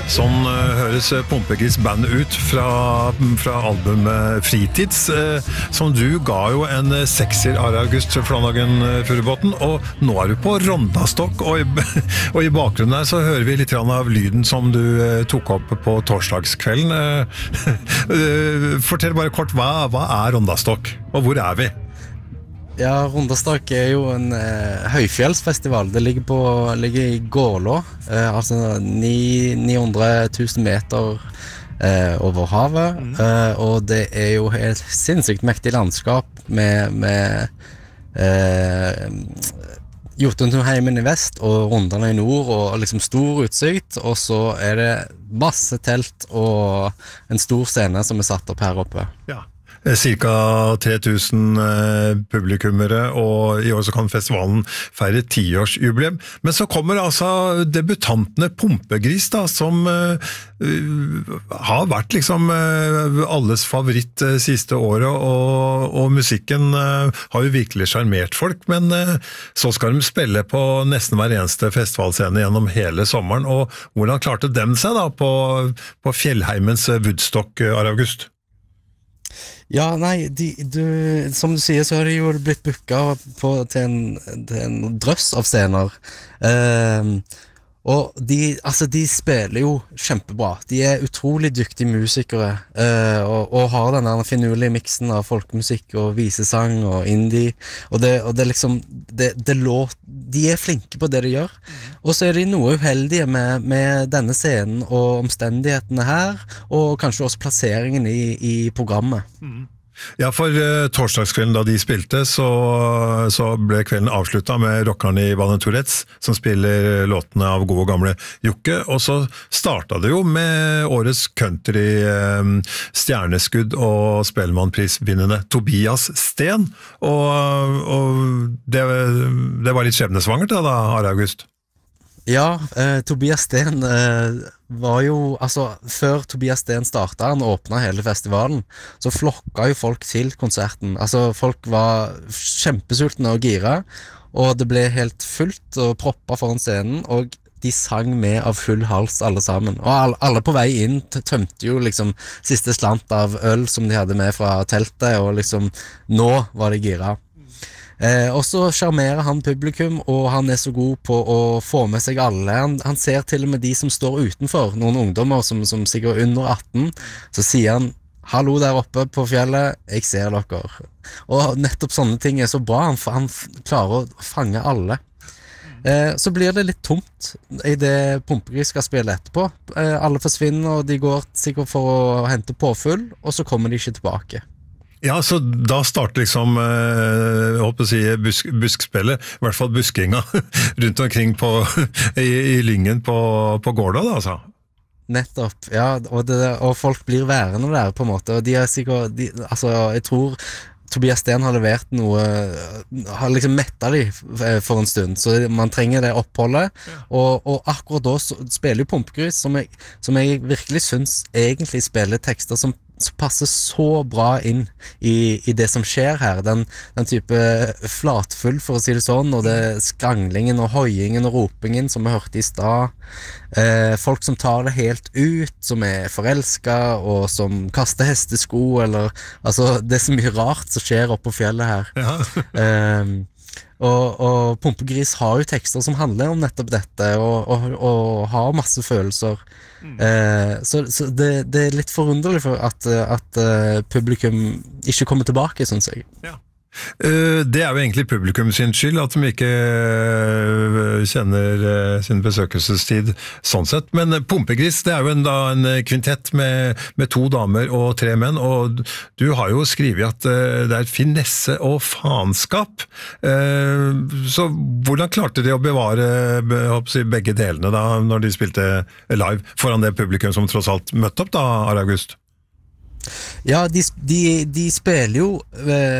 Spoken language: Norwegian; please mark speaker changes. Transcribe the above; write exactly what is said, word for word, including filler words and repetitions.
Speaker 1: Sånn uh, høres Pumpegris band ut fra, fra albumet Fritids, uh, som du ga jo en uh, sekser av August Flanagan uh, Furubotn, og nå er du på Rondastokk, og i, og i bakgrunnen her så hører vi litt av lyden som du uh, tok opp på torsdagskvelden. Uh, uh, fortell bare kort, hva, hva er Rondastokk, og hvor er vi?
Speaker 2: Ja, Rondastokk er jo en eh, høyfjellsfestival. Det ligger, på, ligger i Gålå, eh, altså ni hundre tusen meter eh, over havet. Mm. Eh, og det er jo et sinnssykt mektig landskap med, med eh, Jotunheimen i vest og Rondane i nord, og liksom stor utsikt. Og så er det masse telt og en stor scene som er satt opp her oppe.
Speaker 1: Ja. Cirka tre tusen publikummere, og i år så kan festivalen feire tiårsjubileum. Men så kommer altså debutantene Pumpegris da, som uh, har vært liksom uh, alles favoritt uh, siste året, og, og musikken uh, har jo virkelig charmert folk, men uh, så skal de spille på nesten hver eneste festivalscene gjennom hele sommeren, og hvordan klarte dem seg da på, på Fjellheimens Woodstock, uh, August?
Speaker 2: Ja, nei, de, du, som du sier så har de jo blitt booket på, til, en, til en drøss av scener. Uh, og de, altså, de spiller jo kjempebra. De er utrolig dyktige musikere, uh, og, og har den der finurlige miksen av folkemusikk og visesang og indie. Og det, og det liksom, det, det låt, de er flinke på det de gjør. Og så er de noe uheldige med, med denne scenen og omstendighetene her, og kanskje også plasseringen i, i programmet. Mm.
Speaker 1: Ja, for uh, torsdagskvelden da de spilte, så, så ble kvelden avsluttet med rockerne i Valle Tourettes, som spiller låtene av gode og gamle Jokke, og så startet det jo med årets country um, stjerneskudd og spellemannprisvinnende Tobias Sten, og, og det, det var litt skjebnesvangert da, Are August?
Speaker 2: Ja, eh, Tobias Sten eh, var jo, altså før Tobias Sten startet, han åpnet hele festivalen, så flokket jo folk til konserten. Altså folk var kjempesultne og gira, og det ble helt fullt og proppet foran scenen, og de sang med av full hals alle sammen. Og alle, alle på vei inn tømte jo liksom siste slant av øl som de hadde med fra teltet, og liksom nå var de gira. Eh, og så charmerer han publikum, og han er så god på å få med seg alle. Han, han ser til og med de som står utenfor, noen ungdommer som, som sikkert under atten, så sier han, hallo der oppe på fjellet, jeg ser dere. Og nettopp sånne ting er så bra, han, han klarer å fange alle. Eh, så blir det litt tomt i det Pumpegris skal spille etterpå. Eh, alle forsvinner, og de går sikkert for å hente påfull, og så kommer de ikke tilbake.
Speaker 1: Ja, så da starter liksom, eh, jeg håper å si, busk, buskspillet, i hvert fall buskinga, rundt omkring på, i, i lyngen på, på Gårda, da, altså.
Speaker 2: Nettopp, ja, og, det, og folk blir værende der, på en måte, og de er sikkert, de, altså, jeg tror Tobias Sten har levert noe, har liksom mettet de for en stund, så man trenger det oppholdet, ja. og, og akkurat da spiller jo Pumpegris, som jeg, som jeg virkelig synes egentlig spiller tekster som som passer så bra inn i, i det som skjer her, den, den type flatfull, for å si det sånn, og det skranglingen og høyingen og ropingen som vi hørte i stad, eh, folk som tar det helt ut, som er forelsket og som kaster hestesko, eller, altså det er så mye rart som skjer oppe på fjellet her. Ja. eh, og, og Pumpegris har jo tekster som handler om nettopp dette, og, og, og har masse følelser. Mm. Eh, så så det, det er litt forunderlig for at, at uh, publikum ikke kommer tilbake, synes jeg. Ja.
Speaker 1: Uh, det er jo egentlig publikum sin skyld at de ikke uh, kjenner uh, sin besøkelsestid sånn sett, men Pumpegris, det er jo en, da, en kvintett med, med to damer og tre menn, og du har jo skrivet at uh, det er finesse og faenskap, uh, så hvordan klarte de å bevare håper jeg, begge delene da, når de spilte live foran det publikum som tross alt møtte opp da, Are August?
Speaker 2: Ja, de, de, de spiller jo uh,